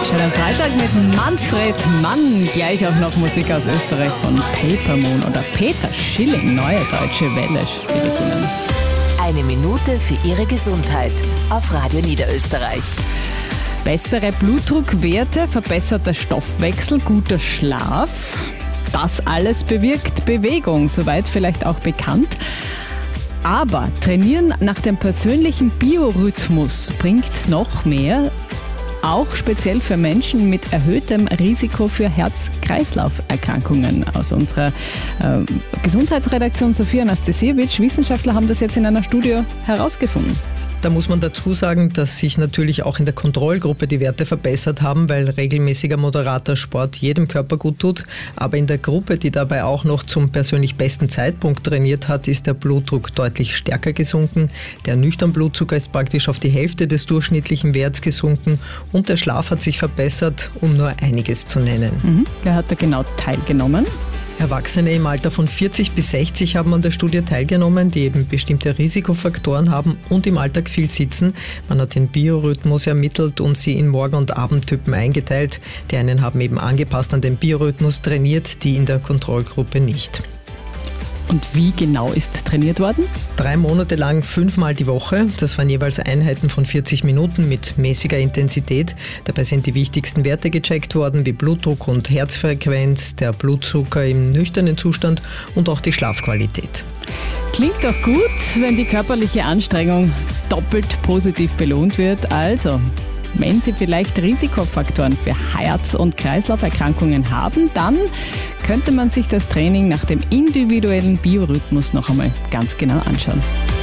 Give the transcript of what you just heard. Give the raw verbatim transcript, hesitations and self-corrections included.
Schon am Freitag mit Manfred Mann. Gleich auch noch Musik aus Österreich von Paper Moon oder Peter Schilling. Neue Deutsche Welle spiele ich Ihnen. Eine Minute für Ihre Gesundheit auf Radio Niederösterreich. Bessere Blutdruckwerte, verbesserter Stoffwechsel, guter Schlaf. Das alles bewirkt Bewegung, soweit vielleicht auch bekannt. Aber Trainieren nach dem persönlichen Biorhythmus bringt noch mehr, auch speziell für Menschen mit erhöhtem Risiko für Herz-Kreislauf-Erkrankungen. Aus unserer äh, Gesundheitsredaktion Sophia Anastasiewicz, Wissenschaftler haben das jetzt in einer Studie herausgefunden. Da muss man dazu sagen, dass sich natürlich auch in der Kontrollgruppe die Werte verbessert haben, weil regelmäßiger moderater Sport jedem Körper gut tut. Aber in der Gruppe, die dabei auch noch zum persönlich besten Zeitpunkt trainiert hat, ist der Blutdruck deutlich stärker gesunken. Der nüchterne Blutzucker ist praktisch auf die Hälfte des durchschnittlichen Werts gesunken und der Schlaf hat sich verbessert, um nur einiges zu nennen. Mhm. Wer hat da genau teilgenommen? Erwachsene im Alter von vierzig bis sechzig haben an der Studie teilgenommen, die eben bestimmte Risikofaktoren haben und im Alltag viel sitzen. Man hat den Biorhythmus ermittelt und sie in Morgen- und Abendtypen eingeteilt. Die einen haben eben angepasst an den Biorhythmus trainiert, die in der Kontrollgruppe nicht. Und wie genau ist trainiert worden? Drei Monate lang fünfmal die Woche. Das waren jeweils Einheiten von vierzig Minuten mit mäßiger Intensität. Dabei sind die wichtigsten Werte gecheckt worden, wie Blutdruck und Herzfrequenz, der Blutzucker im nüchternen Zustand und auch die Schlafqualität. Klingt doch gut, wenn die körperliche Anstrengung doppelt positiv belohnt wird. Also, wenn Sie vielleicht Risikofaktoren für Herz- und Kreislauferkrankungen haben, dann könnte man sich das Training nach dem individuellen Biorhythmus noch einmal ganz genau anschauen.